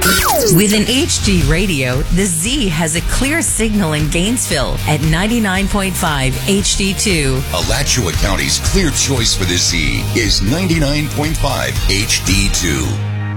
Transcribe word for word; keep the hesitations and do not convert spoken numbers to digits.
With an H D radio, the Z has a clear signal in Gainesville at ninety-nine point five H D two. Alachua County's clear choice for the Z is ninety-nine point five H D two.